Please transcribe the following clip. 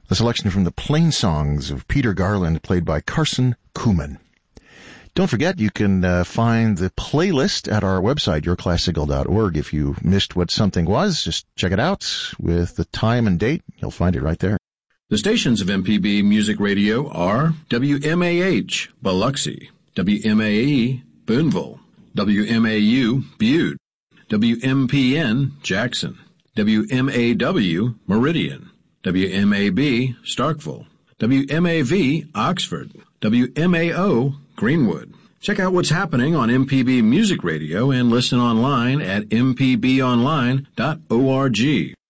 A selection from the Plain Songs of Peter Garland, played by Carson Kuhlman. Don't forget, you can find the playlist at our website, yourclassical.org. If you missed what something was, just check it out with the time and date. You'll find it right there. The stations of MPB Music Radio are WMAH, Biloxi, WMAE, Boonville, WMAU, Butte, WMPN, Jackson, WMAW, Meridian, WMAB, Starkville, WMAV, Oxford, WMAO, Greenwood. Check out what's happening on MPB Music Radio and listen online at mpbonline.org.